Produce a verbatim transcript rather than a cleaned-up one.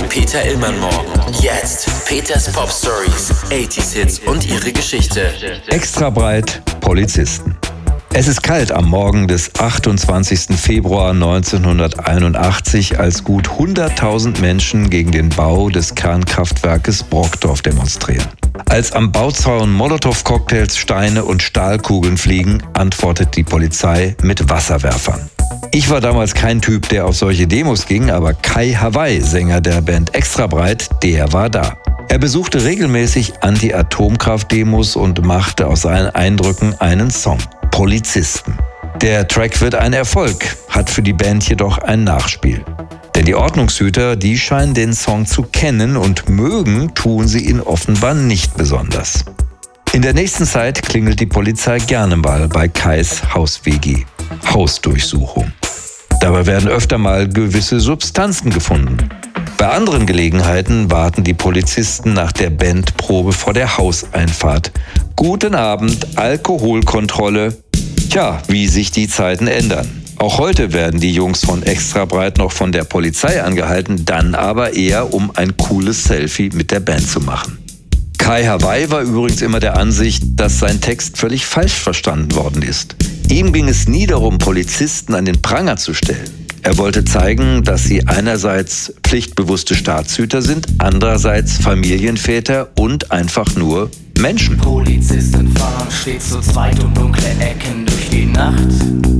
Peter Illmann-Morgen. Jetzt Peters Pop Stories, achtziger Hits und ihre Geschichte. Extra breit Polizisten. Es ist kalt am Morgen des achtundzwanzigsten Februar neunzehnhunderteinundachtzig, als gut hunderttausend Menschen gegen den Bau des Kernkraftwerkes Brokdorf demonstrieren. Als am Bauzaun Molotow-Cocktails, Steine und Stahlkugeln fliegen, antwortet die Polizei mit Wasserwerfern. Ich war damals kein Typ, der auf solche Demos ging, aber Kai Hawaii, Sänger der Band Extra breit, der war da. Er besuchte regelmäßig Anti-Atomkraft-Demos und machte aus seinen Eindrücken einen Song. Polizisten. Der Track wird ein Erfolg, hat für die Band jedoch ein Nachspiel. Denn die Ordnungshüter, die scheinen den Song zu kennen und mögen, tun sie ihn offenbar nicht besonders. In der nächsten Zeit klingelt die Polizei gerne mal bei Kais Haus-W G. Hausdurchsuchung. Dabei werden öfter mal gewisse Substanzen gefunden. Bei anderen Gelegenheiten warten die Polizisten nach der Bandprobe vor der Hauseinfahrt. Guten Abend, Alkoholkontrolle. Tja, wie sich die Zeiten ändern. Auch heute werden die Jungs von Extra breit noch von der Polizei angehalten, dann aber eher, um ein cooles Selfie mit der Band zu machen. Kai Hawaii war übrigens immer der Ansicht, dass sein Text völlig falsch verstanden worden ist. Ihm ging es nie darum, Polizisten an den Pranger zu stellen. Er wollte zeigen, dass sie einerseits pflichtbewusste Staatshüter sind, andererseits Familienväter und einfach nur Menschen. Polizisten fahren stets zu zweit um dunkle Ecken durch die Nacht.